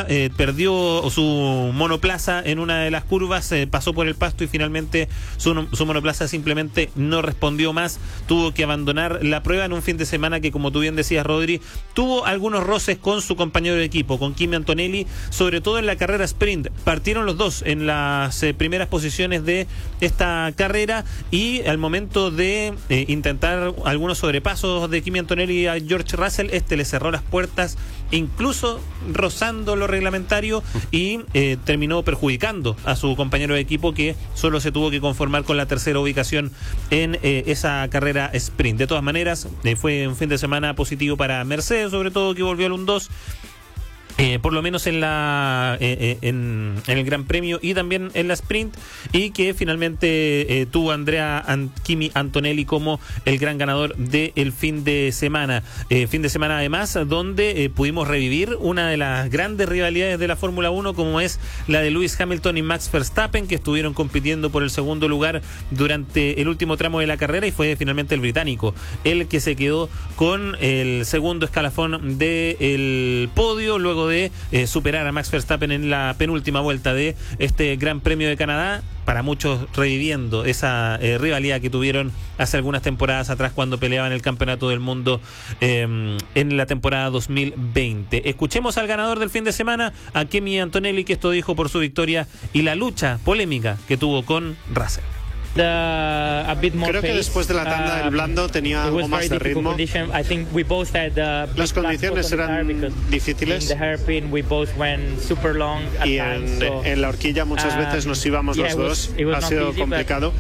Canadá perdió su monoplaza en una de las curvas, pasó por el pasto y finalmente su monoplaza simplemente no respondió más, tuvo que abandonar la prueba en un fin de semana que, como tú bien decías, Rodri, tuvo algunos roces con su compañero de equipo, con Kimi Antonelli, sobre todo en la carrera sprint. Partieron los dos en las primeras posiciones de esta carrera y al momento de intentar algunos sobrepasos de Kimi Antonelli a George Russell, le cerró las puertas, incluso rozando lo reglamentario, y terminó perjudicando a su compañero de equipo, que solo se tuvo que conformar con la tercera ubicación en esa carrera sprint. De todas maneras, fue un fin de semana positivo para Mercedes, sobre todo que volvió al 1-2. Por lo menos en el Gran Premio y también en la sprint, y que finalmente tuvo a Kimi Antonelli como el gran ganador del fin de semana. Fin de semana además donde pudimos revivir una de las grandes rivalidades de la Fórmula 1, como es la de Lewis Hamilton y Max Verstappen, que estuvieron compitiendo por el segundo lugar durante el último tramo de la carrera, y fue finalmente el británico el que se quedó con el segundo escalafón del podio, luego de superar a Max Verstappen en la penúltima vuelta de este Gran Premio de Canadá, para muchos reviviendo esa rivalidad que tuvieron hace algunas temporadas atrás cuando peleaban el campeonato del mundo en la temporada 2020. Escuchemos al ganador del fin de semana, a Kimi Antonelli, que esto dijo por su victoria y la lucha polémica que tuvo con Russell. Creo que después de la tanda del blando tenía algo más de ritmo. Las condiciones eran difíciles y en la horquilla muchas veces nos íbamos los dos. Ha sido complicado.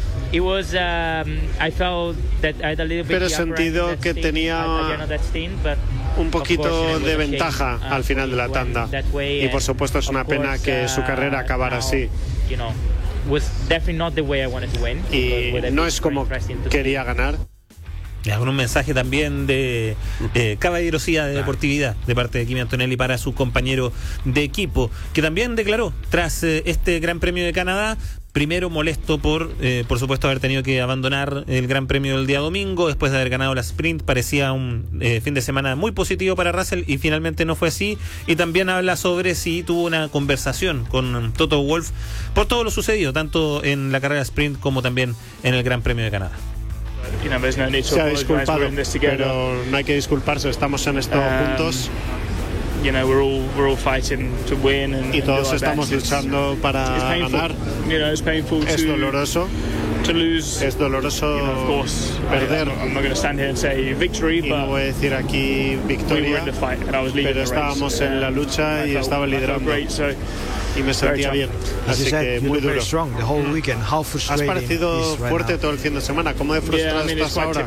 Pero he sentido que tenía un poquito de ventaja al final de la tanda, y por supuesto es una pena que su carrera acabara así. Y no es como quería ganar. Con un mensaje también de caballerosidad, de deportividad de parte de Kimi Antonelli para su compañero de equipo, que también declaró tras este Gran Premio de Canadá. Primero molesto por supuesto haber tenido que abandonar el Gran Premio del día domingo después de haber ganado la sprint. Parecía un fin de semana muy positivo para Russell y finalmente no fue así. Y también habla sobre si tuvo una conversación con Toto Wolff por todo lo sucedido, tanto en la carrera sprint como también en el Gran Premio de Canadá. Se ha disculpado, pero no hay que disculparse, estamos en esto juntos. Y todos estamos luchando para ganar. Es doloroso. Es doloroso perder. Y no voy a decir aquí victoria, pero estábamos en la lucha y estaba liderando. Y me sentía bien, así que muy duro. Has parecido fuerte todo el fin de semana. ¿Cómo de frustrado estás ahora?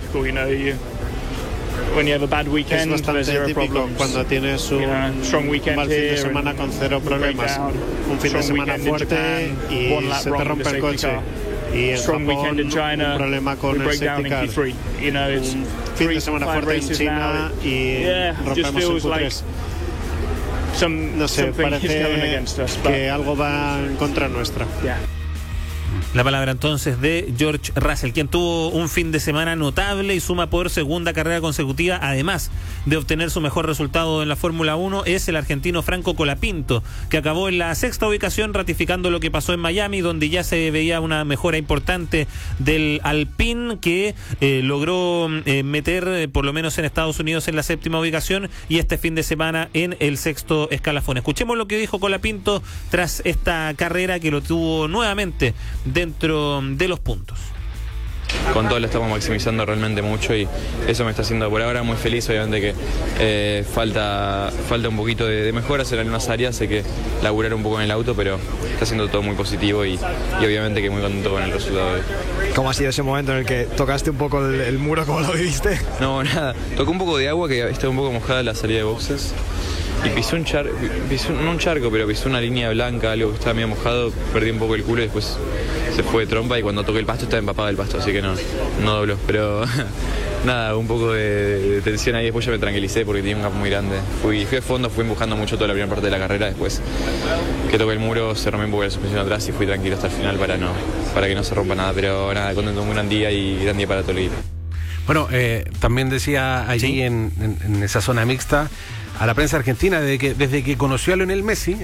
Es bastante típico cuando tienes un mal fin de semana con cero problemas, un fin de semana fuerte y se te rompe el coche, y en Japón un problema con el safety car, un fin de semana fuerte en China y rompemos el Q3. No sé, parece que algo va en contra nuestra. La palabra entonces de George Russell, quien tuvo un fin de semana notable y suma por segunda carrera consecutiva, además de obtener su mejor resultado en la Fórmula 1, es el argentino Franco Colapinto, que acabó en la sexta ubicación, ratificando lo que pasó en Miami, donde ya se veía una mejora importante del Alpine, que logró meter por lo menos en Estados Unidos en la séptima ubicación, y este fin de semana en el sexto escalafón. Escuchemos lo que dijo Colapinto tras esta carrera, que lo tuvo nuevamente dentro de los puntos. Con todo lo estamos maximizando realmente mucho y eso me está haciendo por ahora muy feliz. Obviamente que falta un poquito de mejoras en algunas áreas, hay que laburar un poco en el auto, pero está siendo todo muy positivo y obviamente que muy contento con el resultado de hoy. ¿Cómo ha sido ese momento en el que tocaste un poco el muro? ¿Cómo lo viviste? No, nada, tocó un poco de agua, que estaba un poco mojada la salida de boxes. Y pisó no un charco, pero pisó una línea blanca, algo que estaba medio mojado, perdí un poco el culo y después se fue de trompa, y cuando toqué el pasto estaba empapado el pasto, así que no dobló, pero nada, un poco de tensión ahí. Después ya me tranquilicé porque tenía un gap muy grande. Fui a fondo, fui empujando mucho toda la primera parte de la carrera, después que toqué el muro se rompió un poco la suspensión atrás y fui tranquilo hasta el final para que no se rompa nada, pero nada, contento, un gran día y gran día para todo el equipo. Bueno, también decía allí en esa zona mixta a la prensa argentina desde que conoció a Lionel Messi,